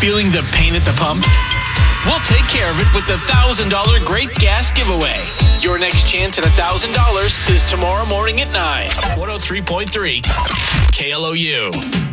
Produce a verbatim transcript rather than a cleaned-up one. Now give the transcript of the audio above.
Feeling the pain at the pump? We'll take care of it with the one thousand dollars Great Gas Giveaway. Your next chance at one thousand dollars is tomorrow morning at nine. one oh three point three K L O U.